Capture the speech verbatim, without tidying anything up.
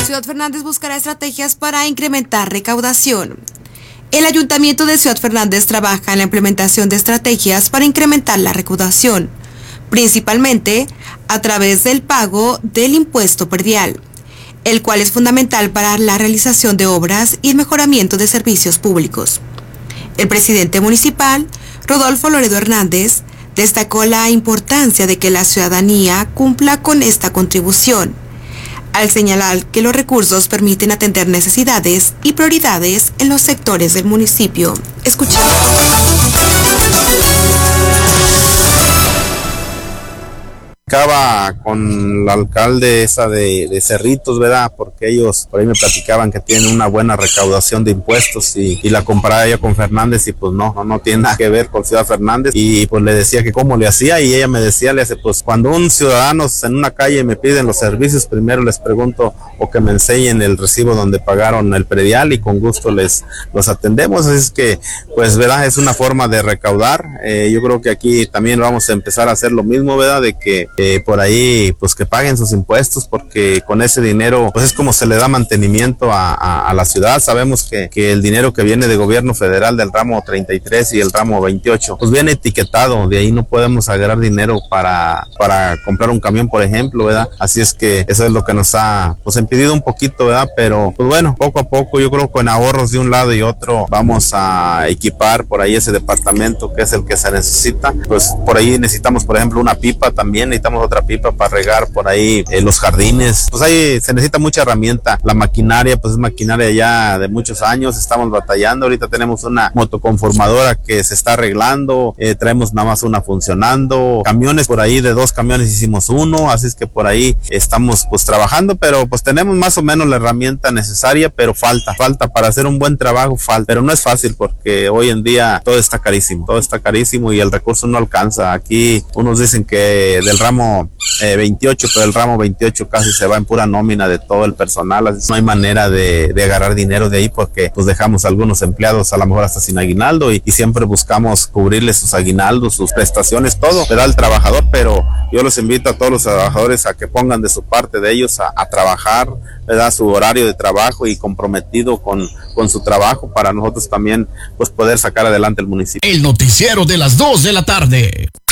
Ciudad Fernández buscará estrategias para incrementar recaudación. El Ayuntamiento de Ciudad Fernández trabaja en la implementación de estrategias para incrementar la recaudación, principalmente a través del pago del impuesto predial, el cual es fundamental para la realización de obras y el mejoramiento de servicios públicos. El presidente municipal, Rodolfo Loredo Hernández, destacó la importancia de que la ciudadanía cumpla con esta contribución, al señalar que los recursos permiten atender necesidades y prioridades en los sectores del municipio. Escuchemos. Acaba con la alcaldesa de, de Cerritos, ¿verdad? Porque ellos por ahí me platicaban que tienen una buena recaudación de impuestos y, y la comparaba ella con Fernández y pues no, no, no tiene nada que ver con Ciudad Fernández y pues le decía que cómo le hacía y ella me decía, le hace pues cuando un ciudadano en una calle me piden los servicios, primero les pregunto o que me enseñen el recibo donde pagaron el predial y con gusto les los atendemos, así es que pues, ¿verdad? Es una forma de recaudar, eh, yo creo que aquí también vamos a empezar a hacer lo mismo, ¿verdad? De que Eh, por ahí pues que paguen sus impuestos porque con ese dinero pues es como se le da mantenimiento a, a, a la ciudad. Sabemos que, que el dinero que viene de gobierno federal del ramo treinta y tres y el ramo veintiocho pues viene etiquetado, de ahí no podemos agarrar dinero para, para comprar un camión, por ejemplo, ¿verdad? Así es que eso es lo que nos ha pues impedido un poquito, ¿verdad? Pero pues bueno, poco a poco yo creo que con ahorros de un lado y otro vamos a equipar por ahí ese departamento que es el que se necesita. Pues por ahí necesitamos, por ejemplo, una pipa también, necesitamos otra pipa para regar por ahí eh, los jardines, pues ahí se necesita mucha herramienta. La maquinaria pues es maquinaria ya de muchos años, estamos batallando, ahorita tenemos una motoconformadora que se está arreglando, eh, traemos nada más una funcionando, camiones por ahí de dos camiones hicimos uno, así es que por ahí estamos pues trabajando, pero pues tenemos más o menos la herramienta necesaria, pero falta, falta para hacer un buen trabajo, falta, pero no es fácil porque hoy en día todo está carísimo, todo está carísimo y el recurso no alcanza. Aquí unos dicen que del ramo Eh, veintiocho, pero el ramo veintiocho casi se va en pura nómina de todo el personal, así no hay manera de, de agarrar dinero de ahí porque pues dejamos a algunos empleados a lo mejor hasta sin aguinaldo y, y siempre buscamos cubrirles sus aguinaldos, sus prestaciones, todo, ¿verdad? El trabajador, pero yo los invito a todos los trabajadores a que pongan de su parte de ellos a, a trabajar, ¿verdad? Su horario de trabajo y comprometido con, con su trabajo para nosotros también pues poder sacar adelante el municipio. El noticiero de las dos de la tarde.